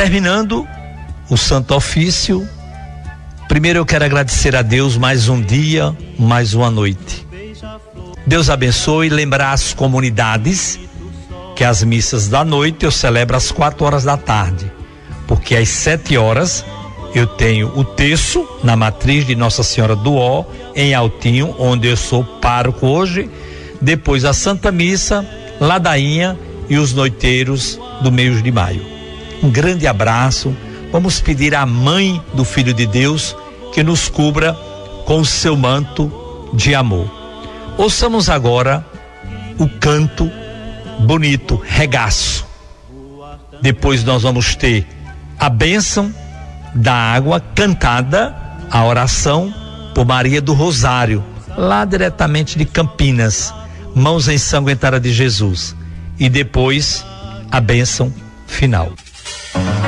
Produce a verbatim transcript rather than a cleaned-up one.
terminando o Santo Ofício, primeiro eu quero agradecer a Deus mais um dia, mais uma noite. Deus abençoe e lembrar as comunidades que as missas da noite eu celebro às quatro horas da tarde, porque às sete horas eu tenho o terço na matriz de Nossa Senhora do Ó, em Altinho, onde eu sou pároco hoje, depois a Santa Missa, ladainha e os noiteiros do mês de maio. Um grande abraço, vamos pedir à Mãe do Filho de Deus que nos cubra com o seu manto de amor. Ouçamos agora o canto bonito, Regaço. Depois nós vamos ter a bênção da água cantada, a oração por Maria do Rosário, lá diretamente de Campinas, Mãos Ensanguentadas de Jesus, e depois a bênção final.